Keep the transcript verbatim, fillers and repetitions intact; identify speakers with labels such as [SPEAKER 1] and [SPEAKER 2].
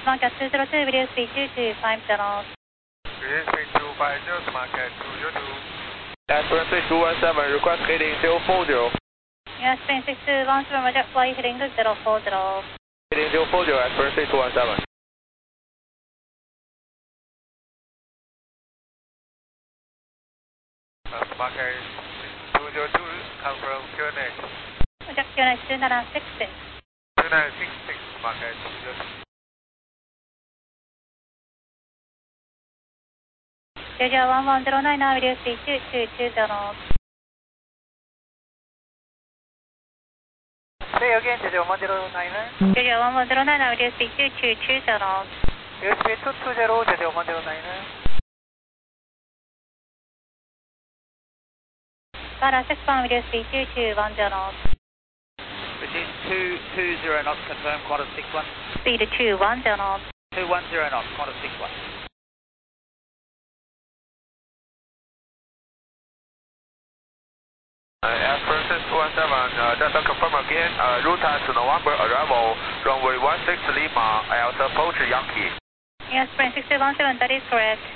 [SPEAKER 1] Market two zero two, video speed two two five zero.
[SPEAKER 2] Video speed two five zero to market two zero two.
[SPEAKER 3] Aspirin six two one seven, request heading zero four zero.
[SPEAKER 1] Aspirin six two one seven, roger, flight heading zero four zero.
[SPEAKER 3] Heading zero four zero, Aspirin six two one seven.
[SPEAKER 2] Uh, market two zero two, confirm Q N X.
[SPEAKER 1] Roger, Q N X two nine six six.
[SPEAKER 2] two nine six six, market two zero two.
[SPEAKER 1] J J one one zero nine, now video speed two two two zero.
[SPEAKER 2] Say again, J J one one zero nine.
[SPEAKER 1] J J one one zero nine, now video speed two two two zero.
[SPEAKER 2] Video speed two two zero, J J one one zero nine.
[SPEAKER 1] Para six one, video speed two two one zero.
[SPEAKER 3] British two two zero knots, confirm Qantas six one.
[SPEAKER 1] Speed two one zero.
[SPEAKER 3] two one zero knots, Qantas six one.
[SPEAKER 2] Uh, Aspirin six two one seven, uh, just to confirm again, uh, route to November arrival, runway one six Lima, Alta approach Yankee.
[SPEAKER 1] Aspirin six two one seven, that is correct.